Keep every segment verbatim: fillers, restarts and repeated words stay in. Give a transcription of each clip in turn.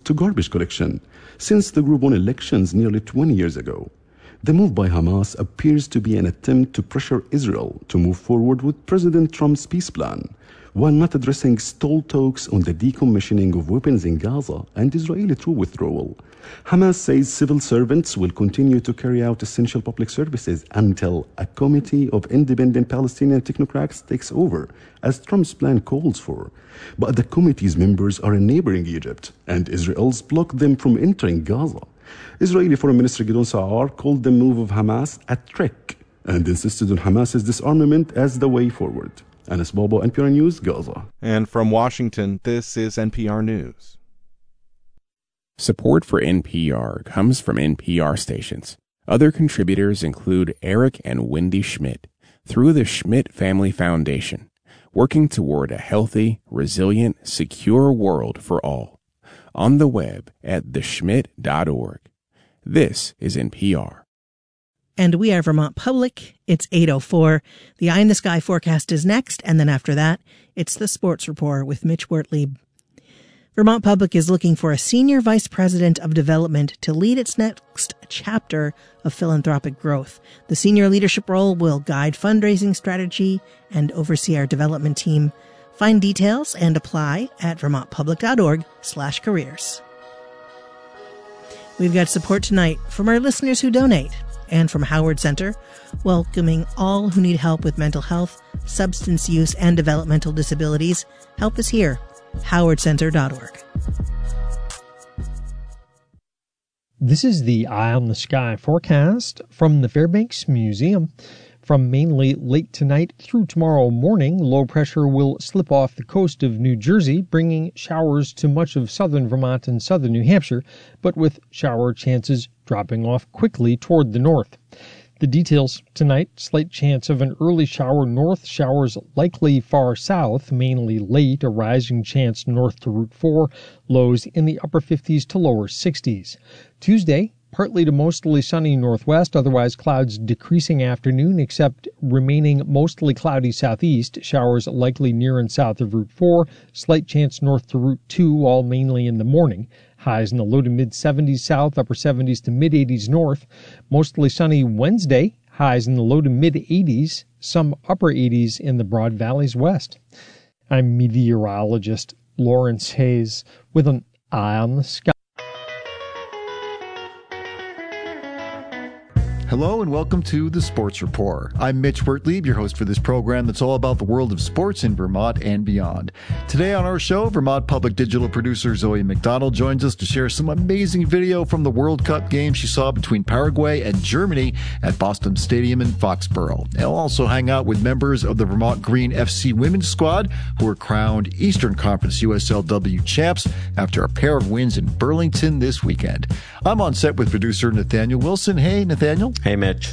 to garbage collection since the group won elections nearly twenty years ago. The move by Hamas appears to be an attempt to pressure Israel to move forward with President Trump's peace plan, while not addressing stalled talks on the decommissioning of weapons in Gaza and Israeli troop withdrawal. Hamas says civil servants will continue to carry out essential public services until a committee of independent Palestinian technocrats takes over, as Trump's plan calls for. But the committee's members are in neighboring Egypt, and Israel's blocked them from entering Gaza. Israeli Foreign Minister Gideon Sa'ar called the move of Hamas a trick and insisted on Hamas's disarmament as the way forward. Anas Bobo, N P R News, Gaza. And from Washington, this is N P R News. Support for N P R comes from N P R stations. Other contributors include Eric and Wendy Schmidt through the Schmidt Family Foundation, working toward a healthy, resilient, secure world for all. On the web at the schmidt dot org. This is N P R. And we are Vermont Public. It's eight oh four. The Eye in the Sky forecast is next, and then after that, it's the Sports Report with Mitch Wertlieb. Vermont Public is looking for a senior vice president of development to lead its next chapter of philanthropic growth. The senior leadership role will guide fundraising strategy and oversee our development team. Find details and apply at vermont public dot org slash careers. We've got support tonight from our listeners who donate and from Howard Center, welcoming all who need help with mental health, substance use, and developmental disabilities. Help is here. howard center dot org. This is the Eye on the Sky forecast from the Fairbanks Museum. From mainly late tonight through tomorrow morning, low pressure will slip off the coast of New Jersey, bringing showers to much of southern Vermont and southern New Hampshire, but with shower chances dropping off quickly toward the north. The details tonight: slight chance of an early shower north, showers likely far south, mainly late, a rising chance north to Route four, lows in the upper fifties to lower sixties. Tuesday, partly to mostly sunny northwest, otherwise clouds decreasing afternoon, except remaining mostly cloudy southeast, showers likely near and south of Route four, slight chance north to Route two, all mainly in the morning. Highs in the low to mid-seventies south, upper seventies to mid-eighties north. Mostly sunny Wednesday, highs in the low to mid-eighties, some upper eighties in the Broad Valleys west. I'm meteorologist Lawrence Hayes with an eye on the sky. Hello and welcome to the Sports Report. I'm Mitch Wertlieb, your host for this program that's all about the world of sports in Vermont and beyond. Today on our show, Vermont Public Digital producer Zoe McDonald joins us to share some amazing video from the World Cup game she saw between Paraguay and Germany at Boston Stadium in Foxborough. And we'll also hang out with members of the Vermont Green F C women's squad who were crowned Eastern Conference U S L W champs after a pair of wins in Burlington this weekend. I'm on set with producer Nathaniel Wilson. Hey, Nathaniel. Hey, Mitch.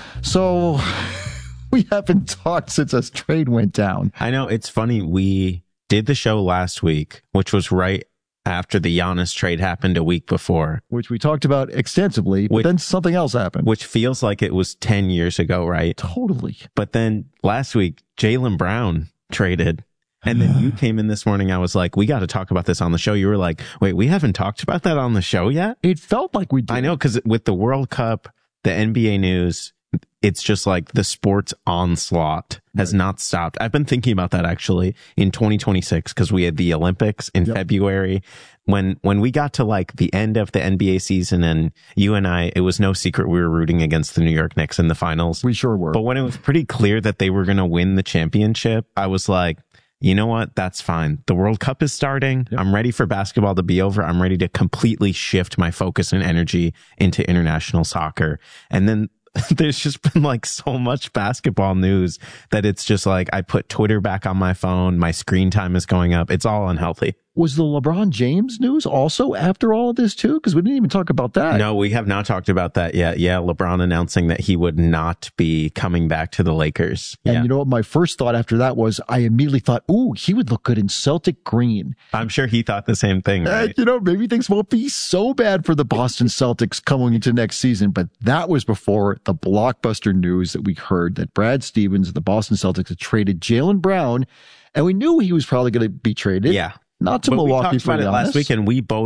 So we haven't talked since us trade went down. I know. It's funny. We did the show last week, which was right after the Giannis trade happened a week before. Which we talked about extensively, but which, then something else happened. Which feels like it was ten years ago, right? Totally. But then last week, Jaylen Brown traded. And then you came in this morning. I was like, we got to talk about this on the show. You were like, wait, we haven't talked about that on the show yet? It felt like we did. I know, because with the World Cup, the N B A news, it's just like the sports onslaught has right. not stopped. I've been thinking about that actually in twenty twenty-six because we had the Olympics in yep. February. When when we got to like the end of the N B A season and you and I, it was no secret we were rooting against the New York Knicks in the finals. We sure were. But when it was pretty clear that they were going to win the championship, I was like, you know what? That's fine. The World Cup is starting. Yep. I'm ready for basketball to be over. I'm ready to completely shift my focus and energy into international soccer. And then there's just been like so much basketball news that it's just like I put Twitter back on my phone. My screen time is going up. It's all unhealthy. Was the LeBron James news also after all of this too? Because we didn't even talk about that. No, we have not talked about that yet. Yeah, LeBron announcing that he would not be coming back to the Lakers. And yeah. you know what? My first thought after that was I immediately thought, ooh, he would look good in Celtic green. I'm sure he thought the same thing. Right? Uh, you know, maybe things won't be so bad for the Boston Celtics coming into next season. But that was before the blockbuster news that we heard that Brad Stevens of the Boston Celtics had traded Jaylen Brown. And we knew he was probably going to be traded. Yeah. Not to but Milwaukee, we talked for about it honest. last week, and we both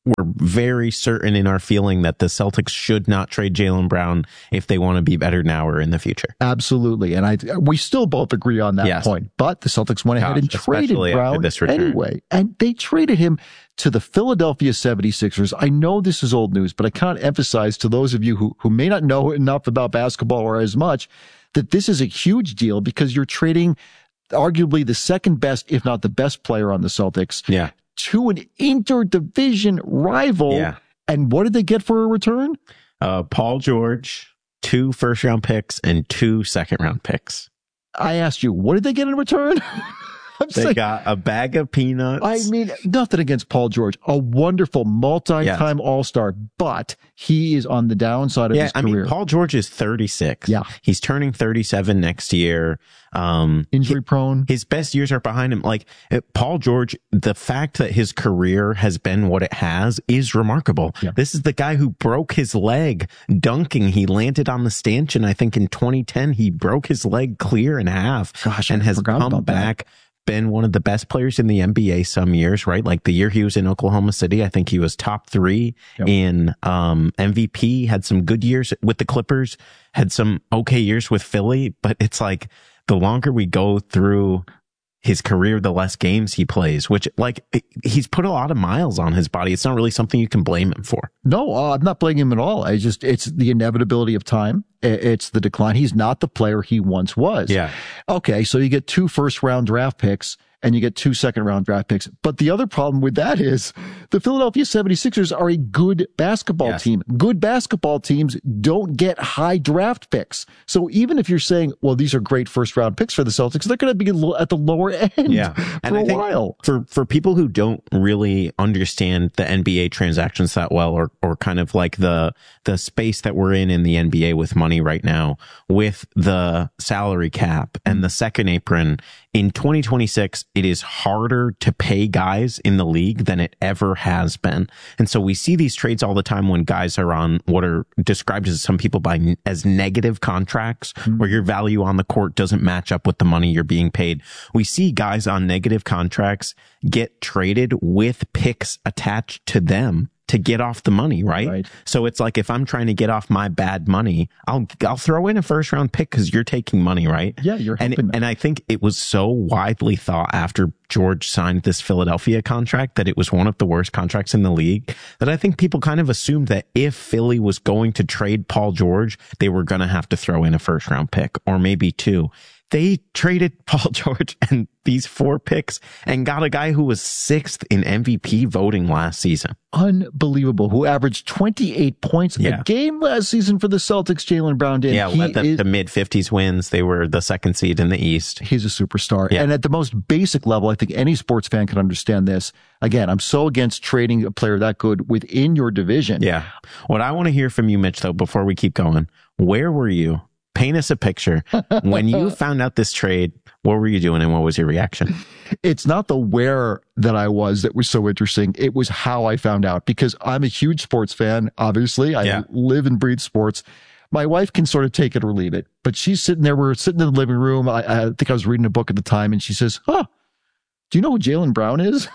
we're very certain in our feeling that the Celtics should not trade Jaylen Brown if they want to be better now or in the future. Absolutely. And I, we still both agree on that yes. point. But the Celtics went ahead Gosh, and traded Brown this return. anyway. And they traded him to the Philadelphia seventy-sixers. I know this is old news, but I can't emphasize to those of you who, who may not know enough about basketball or as much that this is a huge deal because you're trading arguably the second best, if not the best player on the Celtics. Yeah. To an interdivision rival. Yeah. And what did they get for a return? Uh, Paul George, two first round picks and two second round picks. I asked you, what did they get in return? I'm they saying, got a bag of peanuts. I mean, nothing against Paul George, a wonderful multi-time yes. all-star, but he is on the downside of yeah, his I career. mean, Paul George is thirty-six. Yeah. He's turning thirty-seven next year. Um, Injury prone. His best years are behind him. Like uh, Paul George, the fact that his career has been what it has is remarkable. Yeah. This is the guy who broke his leg dunking. He landed on the stanchion. I think in twenty ten, he broke his leg clear in half. Gosh, and I has forgot come about back. That. Been one of the best players in the N B A some years, right? Like the year he was in Oklahoma City, I think he was top three yep. in um M V P, had some good years with the Clippers, had some okay years with Philly, but it's like the longer we go through his career, the less games he plays, which like he's put a lot of miles on his body. It's not really something you can blame him for. No, uh, I'm not blaming him at all. I just, it's the inevitability of time. It's the decline. He's not the player he once was. Yeah. Okay. So you get two first round draft picks and you get two second round draft picks. But the other problem with that is the Philadelphia seventy-sixers are a good basketball yes. team. Good basketball teams don't get high draft picks. So even if you're saying, well, these are great first round picks for the Celtics, they're going to be at the lower end yeah. for and a I think while. For, for people who don't really understand the N B A transactions that well, or, or kind of like the, the space that we're in in the N B A with money right now, with the salary cap and the second apron, in twenty twenty-six, it is harder to pay guys in the league than it ever has been. And so we see these trades all the time when guys are on what are described as some people by as negative contracts, mm-hmm. where your value on the court doesn't match up with the money you're being paid. We see guys on negative contracts get traded with picks attached to them to get off the money, right? right? So it's like, if I'm trying to get off my bad money, I'll, I'll throw in a first round pick because you're taking money, right? Yeah, you're and, helping them. And I think it was so widely thought after George signed this Philadelphia contract that it was one of the worst contracts in the league, that I think people kind of assumed that if Philly was going to trade Paul George, they were going to have to throw in a first round pick or maybe two. They traded Paul George and these four picks and got a guy who was sixth in M V P voting last season. Unbelievable. Who averaged twenty-eight points yeah. a game last season for the Celtics. Jaylen Brown did. Yeah, he led them is, to mid fifties wins. They were the second seed in the East. He's a superstar. Yeah. And at the most basic level, I think any sports fan can understand this. Again, I'm so against trading a player that good within your division. Yeah. What I want to hear from you, Mitch, though, before we keep going, where were you? Paint us a picture. When you found out this trade, what were you doing and what was your reaction? It's not the where that I was that was so interesting. It was how I found out, because I'm a huge sports fan. Obviously, I yeah. live and breathe sports. My wife can sort of take it or leave it, but she's sitting there. We're sitting in the living room. I, I think I was reading a book at the time, and she says, "Huh, do you know who Jaylen Brown is?"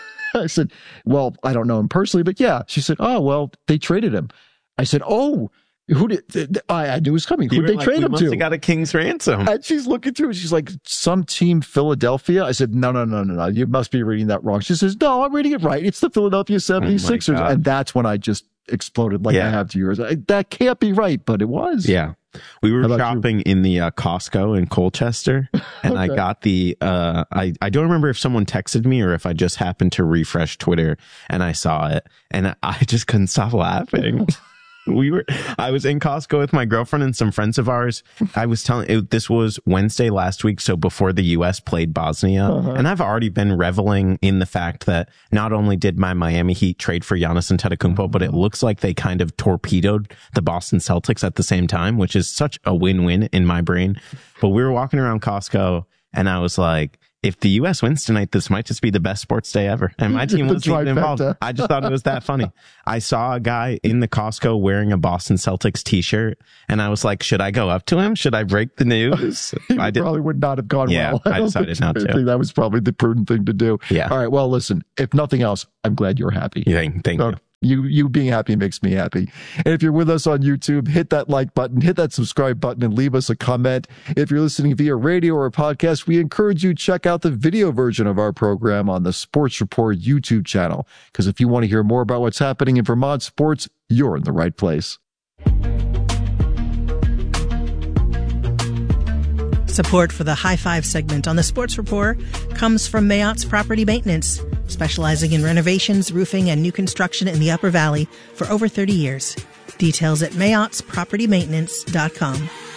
I said, "Well, I don't know him personally, but yeah." She said, "Oh, well, they traded him." I said, "Oh, who did th- th- I, I knew it was coming? Who did they like, trade we him must to?" have got a king's ransom. And she's looking through. She's like, "Some team, Philadelphia." I said, "No, no, no, no, no. You must be reading that wrong." She says, "No, I'm reading it right. It's the Philadelphia seventy-sixers." Oh and that's when I just exploded like Yeah. I have to yours. I, that can't be right, but it was. Yeah. We were How about shopping in the uh, Costco in Colchester, and I Okay. got the, uh, I, I don't remember if someone texted me or if I just happened to refresh Twitter and I saw it, and I just couldn't stop laughing. We were, I was in Costco with my girlfriend and some friends of ours. I was telling, it, this was Wednesday last week, so before the U S played Bosnia. Uh-huh. And I've already been reveling in the fact that not only did my Miami Heat trade for Giannis Antetokounmpo, but it looks like they kind of torpedoed the Boston Celtics at the same time, which is such a win-win in my brain. But we were walking around Costco and I was like, if the U S wins tonight, this might just be the best sports day ever. And my team wasn't even involved. I just thought it was that funny. I saw a guy in the Costco wearing a Boston Celtics t-shirt, and I was like, should I go up to him? Should I break the news? I did. Probably would not have gone yeah, well. I, I decided not to. I think that was probably the prudent thing to do. Yeah. All right. Well, listen, if nothing else, I'm glad you're happy. Thank, thank so, you. You you being happy makes me happy. And if you're with us on YouTube, hit that like button, hit that subscribe button, and leave us a comment. If you're listening via radio or a podcast, we encourage you to check out the video version of our program on the Sports Report YouTube channel. Because if you want to hear more about what's happening in Vermont sports, you're in the right place. Support for the High Five segment on the Sports Report comes from Mayottes Property Maintenance, specializing in renovations, roofing, and new construction in the Upper Valley for over thirty years. Details at mayotts property maintenance dot com.